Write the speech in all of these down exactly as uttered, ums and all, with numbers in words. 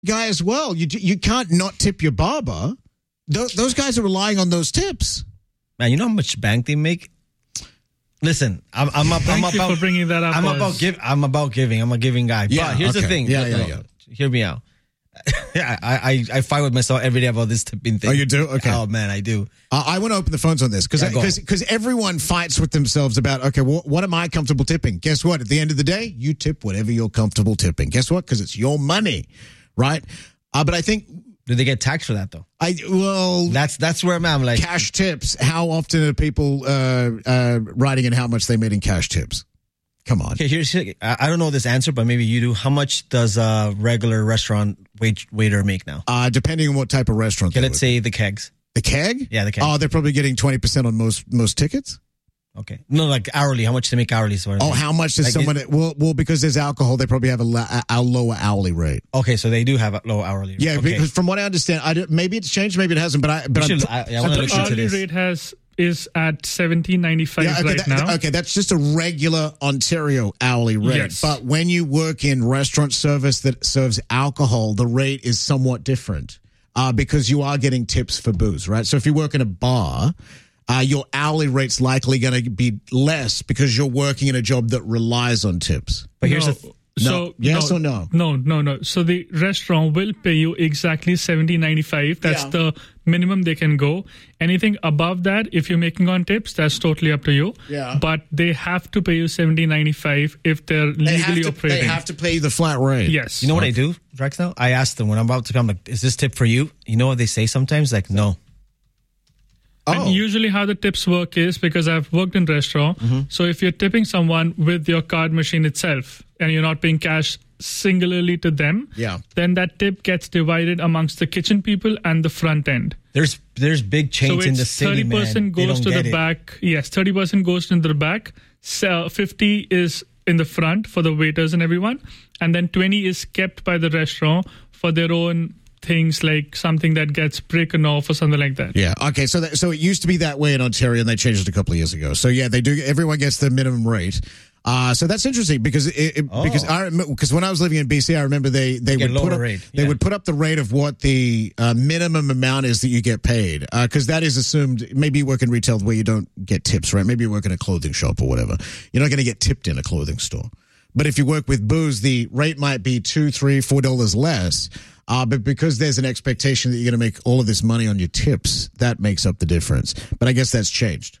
guy as well. You you can't not tip your barber. Those, those guys are relying on those tips. Man, you know how much bank they make? Listen, I'm, I'm, up, Thank I'm you about for bringing that up. I'm Oz. about give. I'm about giving. I'm a giving guy. Yeah, but here's okay. the thing. Yeah, no, yeah, no, yeah. Hear me out. I, I I fight with myself every day about this tipping thing. Oh, you do? Okay. Oh man, I do. Uh, I want to open the phones on this because Yeah, go on. because everyone fights with themselves about, okay, well, what am I comfortable tipping? Guess what? At the end of the day, you tip whatever you're comfortable tipping. Guess what? Because it's your money, right? Uh, but I think Do they get taxed for that though? I well That's that's where I'm at. I'm like cash tips. How often are people uh, uh, writing in how much they made in cash tips? Come on. Okay, here's I I don't know this answer, but maybe you do. How much does a regular restaurant wait, waiter make now? Uh, depending on what type of restaurant. Okay, they're let's with. say the kegs. The keg. Yeah, the keg. Oh, they're probably getting twenty percent on most most tickets. Okay, no, like hourly. How much they make hourly? So Oh, how much does Like someone? well, well, because there's alcohol, they probably have a, la- a lower hourly rate. Okay, so they do have a low hourly. Yeah, okay. because from what I understand, I don't- maybe it's changed, maybe it hasn't. But I, but We I'm, should- I- I I'm wanna pretty look sure- into Hourly this. rate has is at seventeen ninety-five Yeah, okay, right that- now. okay, that's just a regular Ontario hourly rate. Yes. But when you work in restaurant service that serves alcohol, the rate is somewhat different uh, because you are getting tips for booze, right? So if you work in a bar, uh, your hourly rate's likely going to be less because you're working in a job that relies on tips. But here's no. the th- No. So Yes no, or no? No, no, no. So the restaurant will pay you exactly seventeen ninety-five. That's Yeah. the minimum they can go. Anything above that, if you're making on tips, that's totally up to you. Yeah. But they have to pay you seventeen ninety-five if they're They have, legally to, operating. they have to pay you the flat rate. Yes. You know what I do, Drex? Now I ask them when I'm about to come. Like, is this tip for you? You know what they say sometimes? Like, no. Oh. And usually how the tips work is because I've worked in restaurant. Mm-hmm. So if you're tipping someone with your card machine itself and you're not paying cash singularly to them, Yeah. then that tip gets divided amongst the kitchen people and the front end. There's there's big chains So in the it's city, thirty percent man. They goes don't to get the it. back. Yes, thirty percent goes to the back. So fifty is in the front for the waiters and everyone. And then twenty is kept by the restaurant for their own things like something that gets broken off or something like that. Yeah. Okay. So that, so it used to be that way in Ontario, and they changed it a couple of years ago. So yeah, they do. Everyone gets the minimum rate. Uh, so that's interesting because it, it, Oh. because I because when I was living in B C, I remember they they get would put lower up rate. they Yeah. would put up the rate of what the uh, minimum amount is that you get paid because that is assumed. Maybe you work in retail where you don't get tips, right? Maybe you work in a clothing shop or whatever. You're not going to get tipped in a clothing store. But if you work with booze, the rate might be two, three, four dollars less. Uh, but because there's an expectation that you're going to make all of this money on your tips, that makes up the difference. But I guess that's changed.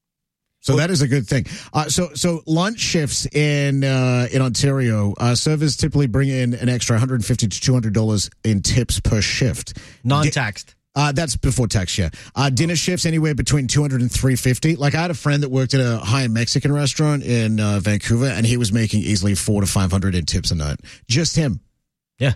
So that is a good thing. Uh, so so lunch shifts in uh, in Ontario, uh, servers typically bring in an extra one hundred fifty to two hundred dollars in tips per shift. Non-taxed. Uh, that's before tax, yeah. Uh, dinner shifts anywhere between two hundred and three fifty. Like I had a friend that worked at a high-end Mexican restaurant in uh, Vancouver, and he was making easily four to five hundred in tips a night. Just him. Yeah.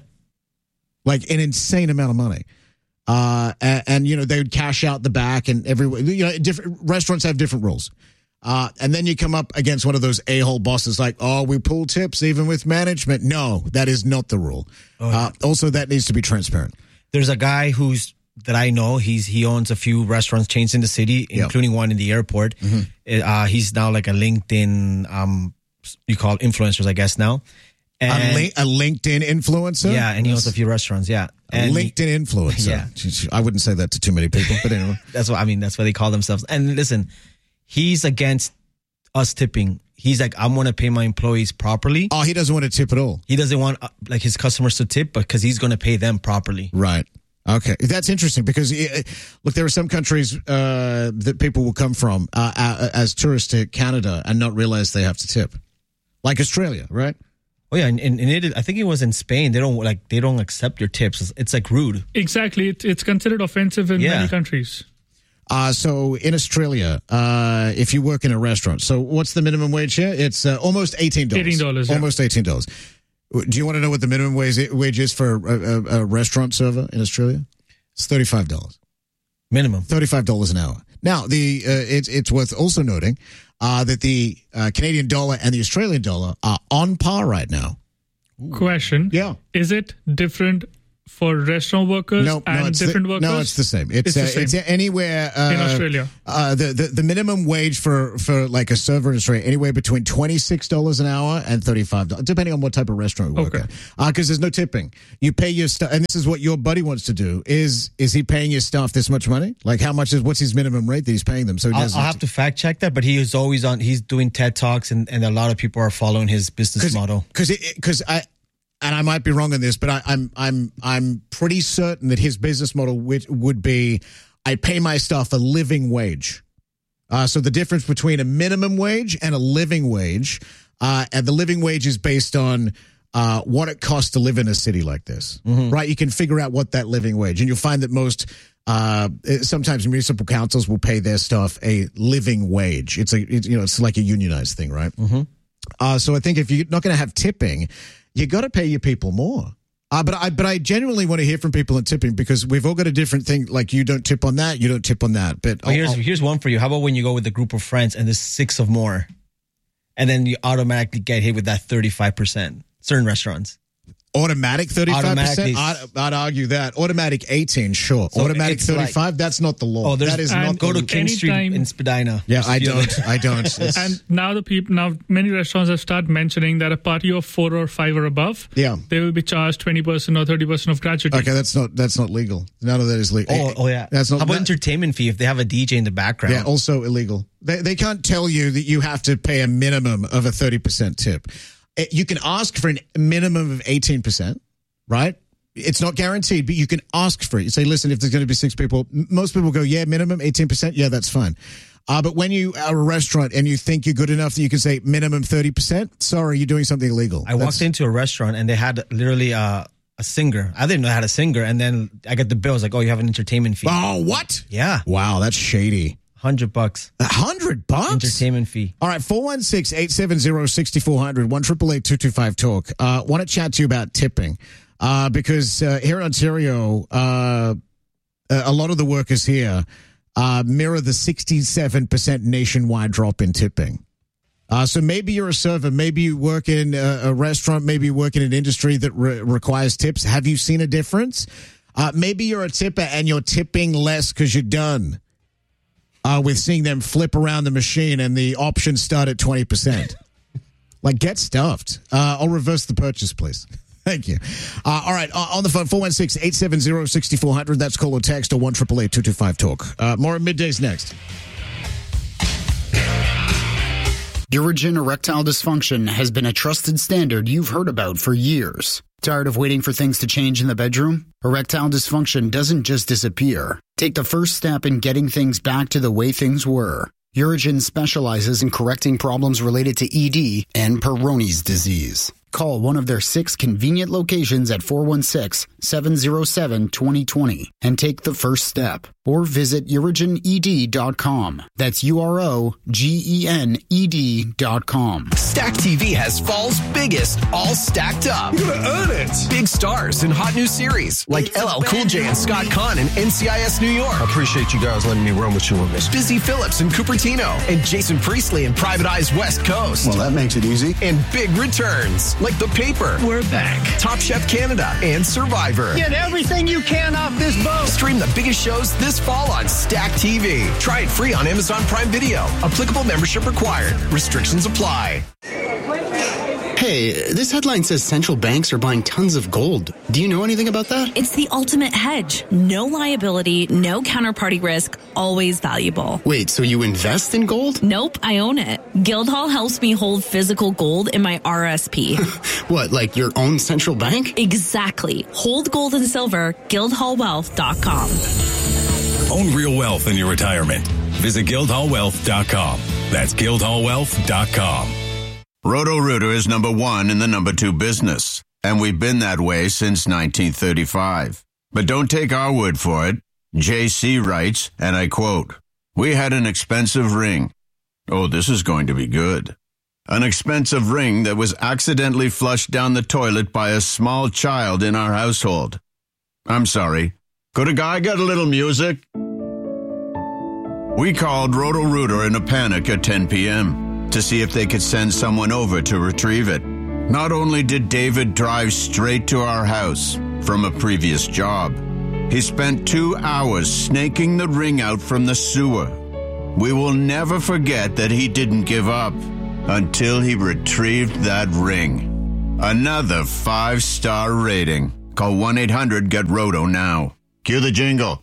Like an insane amount of money. Uh, and, and, you know, they would cash out the back and everywhere. You know, different restaurants have different rules. Uh, and then you come up against one of those a-hole bosses like, oh, we pull tips even with management. No, that is not the rule. Oh, yeah. Uh, also, that needs to be transparent. There's a guy who's that I know. He's he owns a few restaurants chains in the city, Yeah. including one in the airport. Mm-hmm. Uh, he's now like a LinkedIn, um, you call it influencers, I guess now. A, And, li- a LinkedIn influencer? yeah, and he owns a few restaurants. Yeah, A and he- LinkedIn influencer. Yeah. I wouldn't say that to too many people, but anyway. that's what I mean. That's what they call themselves. And listen, he's against us tipping. He's like, I'm going to pay my employees properly. Oh, he doesn't want to tip at all. He doesn't want uh, like his customers to tip, but because he's going to pay them properly. Right. Okay. That's interesting because, uh, look, there are some countries uh, that people will come from uh, uh, as tourists to Canada and not realize they have to tip. Like Australia, right? Oh yeah, and, and it, I think it was in Spain. They don't like they don't accept your tips. It's, it's like rude. Exactly. It, it's considered offensive in Yeah. many countries. Uh, so in Australia, uh, if you work in a restaurant, so what's the minimum wage here? It's uh, almost eighteen dollars. eighteen dollars, yeah. Almost eighteen dollars. Do you want to know what the minimum wage wage is for a, a, a restaurant server in Australia? It's thirty-five dollars. Minimum. thirty-five dollars an hour. Now, the uh, it's it's worth also noting uh, that the uh, Canadian dollar and the Australian dollar are on par right now. Question. Yeah. Is it different for restaurant workers No, and no, it's different the, workers? no, it's the same. It's It's the uh, same. it's anywhere uh, In Australia. Uh, the, the the minimum wage for, for like a server in Australia anywhere between twenty six dollars an hour and thirty five dollars, depending on what type of restaurant you work Okay. at. Because there's no tipping. You pay your stuff, and this is what your buddy wants to do. Is is he paying your staff this much money? Like how much is what's his minimum rate that he's paying them? So he I'll, doesn't I'll have to fact check that, but he is always on. He's doing TED Talks, and, and a lot of people are following his business model. because because I. And I might be wrong on this, but I, I'm I'm I'm pretty certain that his business model would, would be, I pay my staff a living wage. Uh, so the difference between a minimum wage and a living wage, uh, and the living wage is based on uh, what it costs to live in a city like this, Mm-hmm. right? You can figure out what that living wage, and you'll find that most. Uh, sometimes municipal councils will pay their staff a living wage. It's a it's, you know it's like a unionized thing, right? Mm-hmm. Uh, so I think if you're not going to have tipping, you got to pay your people more. Uh, but I but I genuinely want to hear from people on tipping because we've all got a different thing. Like you don't tip on that, you don't tip on that. But Well, I'll- here's I'll- here's one for you. How about when you go with a group of friends and there's six of more, and then you automatically get hit with that thirty-five percent? Certain restaurants. automatic thirty-five Automatically. percent. I'd, I'd argue that automatic eighteen, sure. So automatic it's like- thirty-five. That's not the law. Oh, there's that is and not. Go the to King Street Anytime- in Spadina. Yeah, Just I feel don't. it. I don't. It's- And now the people, now many restaurants have started mentioning that a party of four or five or above, Yeah. they will be charged twenty percent or thirty percent of gratuity. Okay, that's not that's not legal. None of that is legal. Oh, oh yeah. That's not. How about that- entertainment fee if they have a D J in the background? Yeah, also illegal. They they can't tell you that you have to pay a minimum of a thirty percent tip. Eh, You can ask for a minimum of eighteen percent, right? It's not guaranteed, but you can ask for it. You say, listen, if there's going to be six people, m- most people go, yeah, minimum eighteen percent. Yeah, that's fine. Uh, but when you are a restaurant and you think you're good enough that you can say minimum thirty percent, sorry, you're doing something illegal. I walked into a restaurant and they had literally uh, a singer. I didn't know how to singer, and then I got the bill. I was like, "Oh, you have an entertainment fee." Oh, what? Yeah, Wow, that's shady. hundred bucks A hundred bucks? entertainment fee. All right, four one six, eight seven zero, six four zero zero, one eight eight eight, two two five, talk. Uh, want to chat to you about tipping uh, because uh, here in Ontario, uh, a lot of the workers here uh, mirror the sixty-seven percent nationwide drop in tipping. Uh, so maybe you're a server, maybe you work in a, a restaurant, maybe you work in an industry that re- requires tips. Have you seen a difference? Uh, maybe you're a tipper and you're tipping less because you're done. Uh, with seeing them flip around the machine and the options start at twenty percent. Like, get stuffed. Uh, I'll reverse the purchase, please. Thank you. Uh, all right, uh, on the phone, four one six, eight seven zero, six four zero zero. That's call or text or one eight eight eight, two two five, talk. Uh, more at middays next. Urigen erectile dysfunction has been a trusted standard you've heard about for years. Tired of waiting for things to change in the bedroom? Erectile dysfunction doesn't just disappear. Take the first step in getting things back to the way things were. Urigen specializes in correcting problems related to E D and Peyronie's disease. Call one of their six convenient locations at four one six, seven zero seven, two zero two zero and take the first step. Or visit urigen e d dot com. That's U R O G E N E D dot com. Stack T V has fall's biggest, all stacked up. You're gonna earn it. Big stars and hot new series like L L Cool J and Scott Conn in N C I S New York. I appreciate you guys letting me run with you on this. Busy Phillips in Cupertino and Jason Priestley in Private Eyes West Coast. Well, that makes it easy. And big returns like The Paper. We're back. Top Chef Canada and Survivor. Get everything you can off this boat. Stream the biggest shows this fall on Stack T V. Try it free on Amazon Prime Video. Applicable membership required. Restrictions apply. Hey, this headline says central banks are buying tons of gold. Do you know anything about that? It's the ultimate hedge. No liability, no counterparty risk, always valuable. Wait, so you invest in gold? Nope, I own it. Guildhall helps me hold physical gold in my R S P. What, like your own central bank? Exactly. Hold gold and silver, guildhall wealth dot com. Own real wealth in your retirement. Visit guildhall wealth dot com. That's guildhall wealth dot com. Roto-Rooter is number one in the number two business, and we've been that way since nineteen thirty-five. But don't take our word for it. J C writes, and I quote, "We had an expensive ring. Oh, this is going to be good. An expensive ring that was accidentally flushed down the toilet by a small child in our household. I'm sorry. Could a guy get a little music?" We called Roto-Rooter in a panic at ten p.m. to see if they could send someone over to retrieve it. Not only did David drive straight to our house, from a previous job. He spent two hours snaking the ring out from the sewer. We will never forget that he didn't give up until he retrieved that ring. Another five-star rating. Call one eight hundred get roto now. Cue the jingle.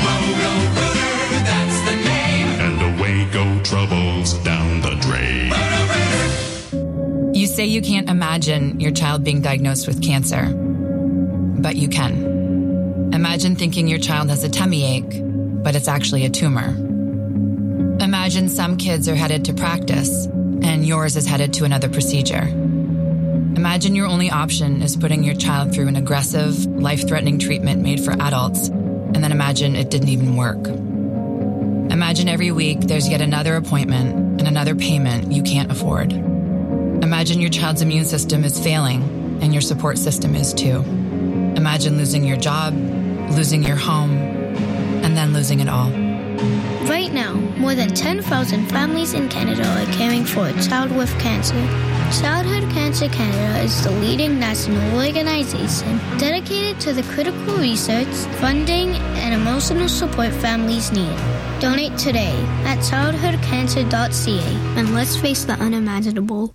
That's the name. And away go troubles down the drain. You say you can't imagine your child being diagnosed with cancer, but you can. Imagine thinking your child has a tummy ache, but it's actually a tumor. Imagine some kids are headed to practice, and yours is headed to another procedure. Imagine your only option is putting your child through an aggressive, life-threatening treatment made for adults, and then imagine it didn't even work. Imagine every week there's yet another appointment and another payment you can't afford. Imagine your child's immune system is failing, and your support system is too. Imagine losing your job, losing your home, and then losing it all. Right now, more than ten thousand families in Canada are caring for a child with cancer. Childhood Cancer Canada is the leading national organization dedicated to the critical research, funding, and emotional support families need. Donate today at childhood cancer dot c a and let's face the unimaginable.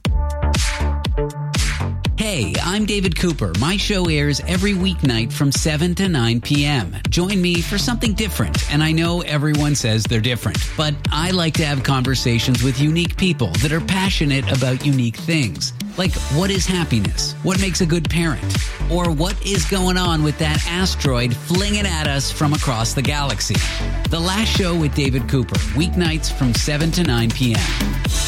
Hey, I'm David Cooper. My show airs every weeknight from seven to nine p.m. Join me for something different. And I know everyone says they're different, but I like to have conversations with unique people that are passionate about unique things. Like, what is happiness? What makes a good parent? Or what is going on with that asteroid flinging at us from across the galaxy? The Last Show with David Cooper, weeknights from seven to nine p.m.